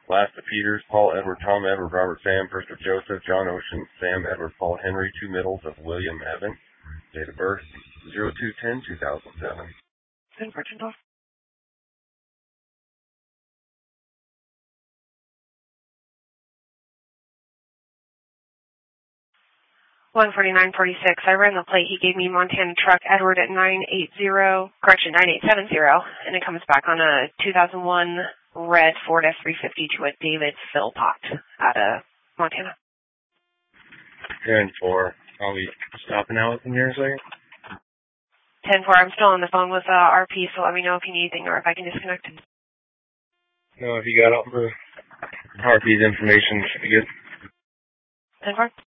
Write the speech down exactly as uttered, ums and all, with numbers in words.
Last of Peters, Paul Edward, Tom Edward, Robert Sam, Christopher Joseph, John Ocean, Sam Edward, Paul Henry, two middles of William Evan. Date of birth, zero two ten two thousand seven. San Fernando. one forty-nine forty-six. I ran the plate. He gave me Montana truck Edward at nine eighty, correction, nine eight seven zero, and it comes back on a two thousand one red Ford F three fifty to a David Philpott out of Montana. ten four. I'll be stopping out in here a second. ten four. I'm still on the phone with uh, R P, so let me know if you need anything or if I can disconnect. No, if you got all the R P's information, should be good. ten four.